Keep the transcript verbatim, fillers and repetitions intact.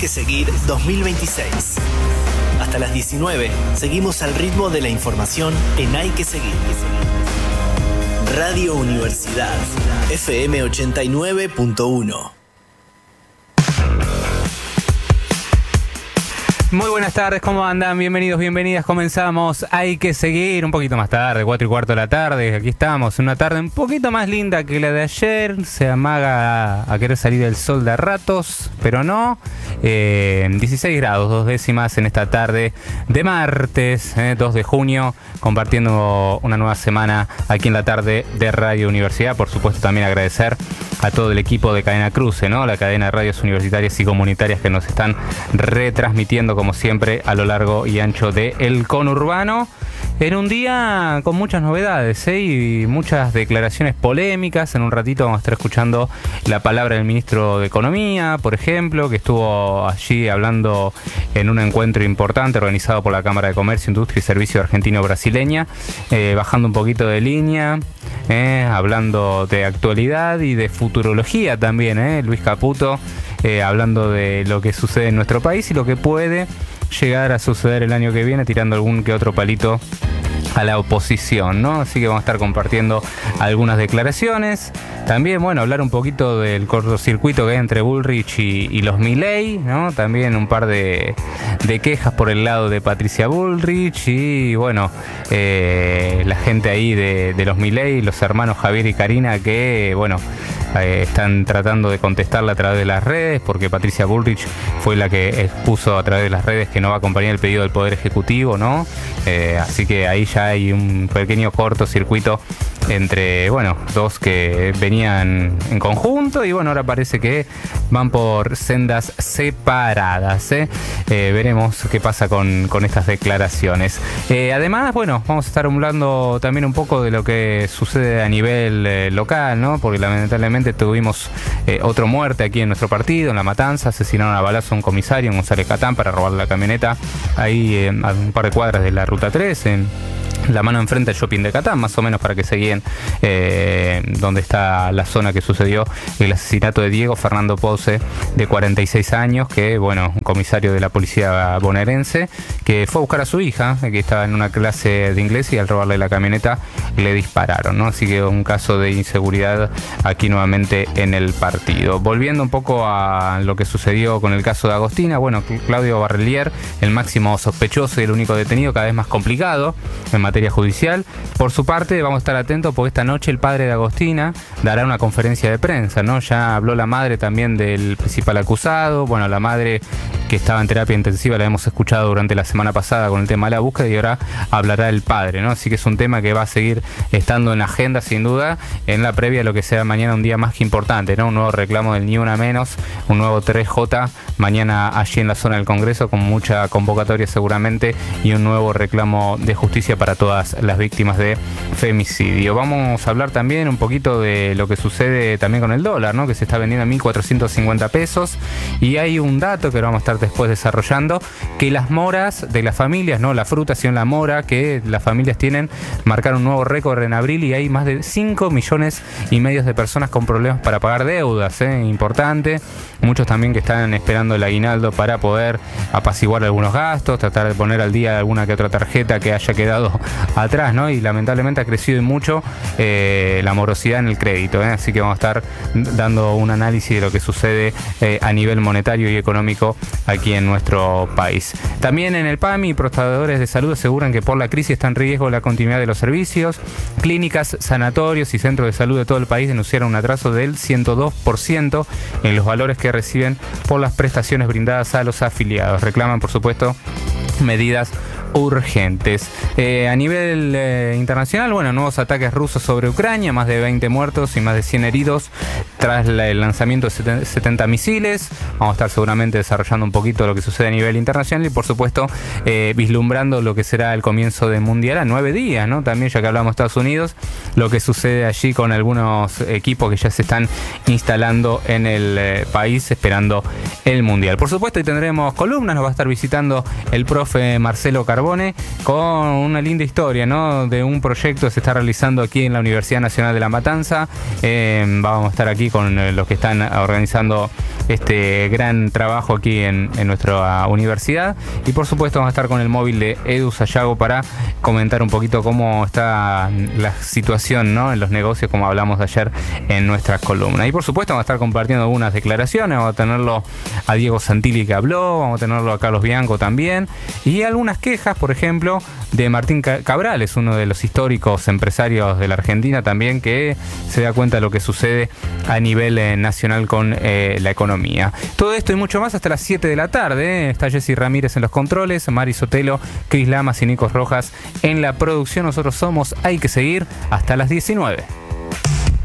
que seguir dos mil veintiséis. Hasta las diecinueve, seguimos al ritmo de la información en Hay que seguir. Radio Universidad, F M ochenta y nueve punto uno. Muy buenas tardes, ¿cómo andan? Bienvenidos, bienvenidas. Comenzamos Hay que seguir un poquito más tarde, cuatro y cuarto de la tarde. Aquí estamos, una tarde un poquito más linda que la de ayer. Se amaga a, a querer salir el sol de a ratos, pero no. Eh, dieciséis grados, dos décimas en esta tarde de martes, eh, dos de junio, compartiendo una nueva semana aquí en la tarde de Radio Universidad. Por supuesto, también agradecer a todo el equipo de Cadena Cruce, ¿no? La cadena de radios universitarias y comunitarias que nos están retransmitiendo como siempre a lo largo y ancho del conurbano, en un día con muchas novedades, ¿eh? Y muchas declaraciones polémicas. En un ratito vamos a estar escuchando la palabra del ministro de Economía, por ejemplo, que estuvo allí hablando en un encuentro importante organizado por la Cámara de Comercio, Industria y Servicio Argentino-Brasileña, eh, bajando un poquito de línea, eh, hablando de actualidad y de futurología también, eh, Luis Caputo, eh, hablando de lo que sucede en nuestro país y lo que puede llegar a suceder el año que viene, tirando algún que otro palito a la oposición, ¿no? Así que vamos a estar compartiendo algunas declaraciones. También, bueno, hablar un poquito del cortocircuito que hay entre Bullrich y, y los Milei, ¿no? También un par de, de quejas por el lado de Patricia Bullrich y, bueno, eh, la gente ahí de, de los Milei, los hermanos Javier y Karina, que, bueno, eh, están tratando de contestarla a través de las redes, porque Patricia Bullrich fue la que expuso a través de las redes que no va a acompañar el pedido del Poder Ejecutivo, ¿no? Eh, así que ahí ya hay un pequeño cortocircuito entre, bueno, dos que venían en conjunto y, bueno, ahora parece que van por sendas separadas, ¿eh? Eh, veremos qué pasa con, con estas declaraciones. Eh, además, bueno, vamos a estar hablando también un poco de lo que sucede a nivel eh, local, ¿no? Porque lamentablemente tuvimos eh, otra muerte aquí en nuestro partido, en La Matanza. Asesinaron a balazo a un comisario en González Catán para robarle la camioneta ahí eh, a un par de cuadras de la Ruta tres, en la mano enfrente del shopping de Catán, más o menos, para que se guíen eh, donde está la zona que sucedió el asesinato de Diego Fernando Pose, de cuarenta y seis años, que, bueno, un comisario de la policía bonaerense, que fue a buscar a su hija, que estaba en una clase de inglés, y al robarle la camioneta le dispararon, ¿no? Así que un caso de inseguridad aquí nuevamente en el partido. Volviendo un poco a lo que sucedió con el caso de Agostina, bueno, Claudio Barrelier, el máximo sospechoso y el único detenido, cada vez más complicado en materia judicial. Por su parte, vamos a estar atentos porque esta noche el padre de Agostina dará una conferencia de prensa, ¿no? Ya habló la madre también del principal acusado. Bueno, la madre, que estaba en terapia intensiva, la hemos escuchado durante la semana pasada con el tema de la búsqueda, y ahora hablará el padre, ¿no? Así que es un tema que va a seguir estando en la agenda, sin duda, en la previa a lo que sea mañana, un día más que importante, ¿no? Un nuevo reclamo del Ni Una Menos, un nuevo tres J mañana allí en la zona del Congreso, con mucha convocatoria seguramente, y un nuevo reclamo de justicia para todas las víctimas de femicidio. Vamos a hablar también un poquito de lo que sucede también con el dólar, ¿no? Que se está vendiendo a mil cuatrocientos cincuenta pesos, y hay un dato que lo vamos a estar después desarrollando, que las moras de las familias, no la fruta, sino la mora que las familias tienen, marcaron un nuevo récord en abril, y hay más de cinco millones y medio de personas con problemas para pagar deudas, ¿eh? Importante. Muchos también que están esperando el aguinaldo para poder apaciguar algunos gastos, tratar de poner al día alguna que otra tarjeta que haya quedado atrás, ¿no? Y lamentablemente ha crecido mucho eh, la morosidad en el crédito, ¿eh? Así que vamos a estar dando un análisis de lo que sucede eh, a nivel monetario y económico aquí en nuestro país. También en el P A M I, prestadores de salud aseguran que por la crisis está en riesgo la continuidad de los servicios. Clínicas, sanatorios y centros de salud de todo el país denunciaron un atraso del ciento dos por ciento en los valores que reciben por las prestaciones brindadas a los afiliados. Reclaman, por supuesto, medidas urgentes. Eh, a nivel eh, internacional, bueno, nuevos ataques rusos sobre Ucrania, más de veinte muertos y más de cien heridos tras la, el lanzamiento de setenta misiles. Vamos a estar seguramente desarrollando un poquito lo que sucede a nivel internacional y, por supuesto, eh, vislumbrando lo que será el comienzo del Mundial a nueve días, ¿no? También, ya que hablamos de Estados Unidos, lo que sucede allí con algunos equipos que ya se están instalando en el eh, país esperando el Mundial. Por supuesto, y tendremos columnas, nos va a estar visitando el profe Marcelo Carbone con una linda historia, ¿no? De un proyecto que se está realizando aquí en la Universidad Nacional de La Matanza. Eh, vamos a estar aquí aquí con eh, los que están organizando este gran trabajo aquí en, en nuestra universidad. Y por supuesto vamos a estar con el móvil de Edu Sayago para comentar un poquito cómo está la situación, ¿no?, en los negocios, como hablamos ayer en nuestra columna. Y por supuesto vamos a estar compartiendo algunas declaraciones. Vamos a tenerlo a Diego Santilli, que habló, vamos a tenerlo a Carlos Bianco también, y algunas quejas, por ejemplo, de Martín Cabral, es uno de los históricos empresarios de la Argentina también, que se da cuenta de lo que sucede a nivel eh, nacional con eh, la economía. Todo esto y mucho más hasta las siete de la tarde. ¿eh? Está Jessy Ramírez en los controles, Mari Sotelo, Cris Lamas y Nicos Rojas en la producción. Nosotros somos Hay que Seguir hasta las diecinueve.